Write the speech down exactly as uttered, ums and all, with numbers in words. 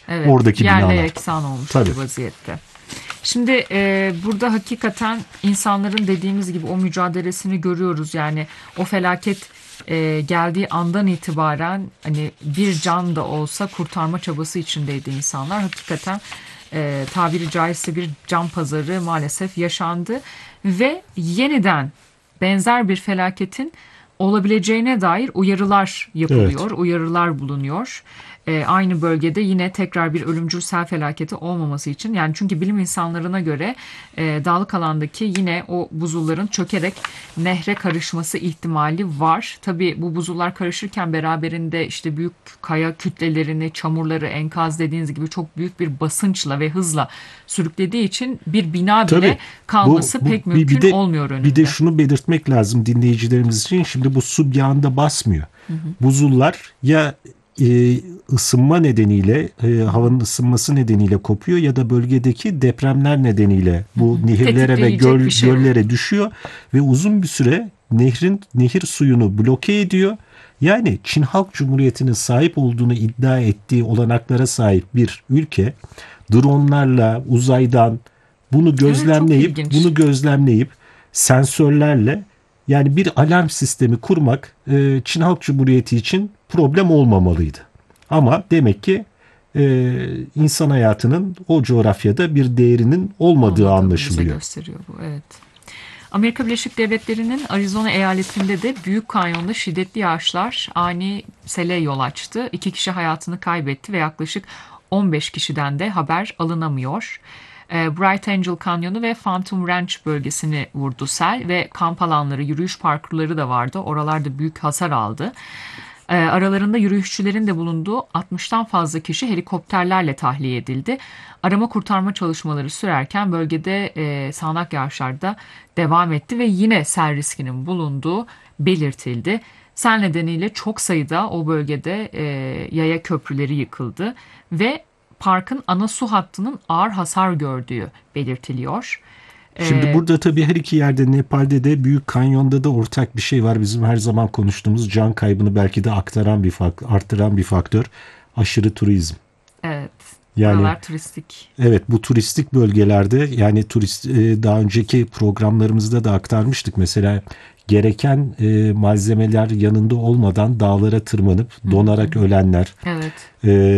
Evet, oradaki yerle binalar. yeksan olmuş Tabii. bir vaziyette. Şimdi e, burada hakikaten insanların dediğimiz gibi o mücadelesini görüyoruz. Yani o felaket e, geldiği andan itibaren hani bir can da olsa kurtarma çabası içindeydi insanlar. Hakikaten e, tabiri caizse bir can pazarı maalesef yaşandı ve yeniden benzer bir felaketin olabileceğine dair uyarılar Evet. yapılıyor, uyarılar bulunuyor. Ee, aynı bölgede yine tekrar bir ölümcül sel felaketi olmaması için, yani çünkü bilim insanlarına göre e, dağlık alandaki yine o buzulların çökerek nehre karışması ihtimali var. Tabii bu buzullar karışırken beraberinde işte büyük kaya kütlelerini, çamurları, enkaz dediğiniz gibi çok büyük bir basınçla ve hızla sürüklediği için bir bina Tabii bile bu, kalması bu pek bir, bir mümkün de olmuyor bir de önünde. şunu belirtmek lazım dinleyicilerimiz için. Şimdi bu su bir anda basmıyor. Hı hı. Buzullar ya e, ısınma nedeniyle, e, Hı hı. havanın ısınması nedeniyle kopuyor ya da bölgedeki depremler nedeniyle Hı hı. bu nehirlere ve göl, Tetikleyecek bir şey oluyor. göllere düşüyor ve uzun bir süre nehrin nehir suyunu bloke ediyor. Yani Çin Halk Cumhuriyeti'nin sahip olduğunu iddia ettiği olanaklara sahip bir ülke dronlarla uzaydan bunu Evet, çok gözlemleyip ilginç. bunu gözlemleyip sensörlerle yani bir alarm sistemi kurmak e, Çin Halk Cumhuriyeti için problem olmamalıydı. Ama demek ki e, insan hayatının o coğrafyada bir değerinin olmadığı Olmadığını bize anlaşılıyor. gösteriyor bu. Evet. Amerika Birleşik Devletleri'nin Arizona eyaletinde de Büyük Kanyon'da şiddetli yağışlar ani sele yol açtı. İki kişi hayatını kaybetti ve yaklaşık on beş kişiden de haber alınamıyor. E, Bright Angel Kanyonu ve Phantom Ranch bölgesini vurdu sel ve kamp alanları, yürüyüş parkurları da vardı. Oralarda büyük hasar aldı. E, aralarında yürüyüşçülerin de bulunduğu altmıştan fazla kişi helikopterlerle tahliye edildi. Arama kurtarma çalışmaları sürerken bölgede e, sağanak yağışlar da devam etti ve yine sel riskinin bulunduğu belirtildi. Sel nedeniyle çok sayıda o bölgede e, yaya köprüleri yıkıldı ve parkın ana su hattının ağır hasar gördüğü belirtiliyor. Şimdi E, burada tabii her iki yerde Nepal'de de Büyük Kanyon'da da ortak bir şey var. Bizim her zaman konuştuğumuz can kaybını belki de aktaran bir faktör, arttıran bir faktör. Aşırı turizm. evet, Yani buralar turistik. evet bu turistik bölgelerde yani turist e, daha önceki programlarımızda da aktarmıştık. Mesela gereken e, malzemeler yanında olmadan dağlara tırmanıp Hı hı. donarak ölenler, Evet. e,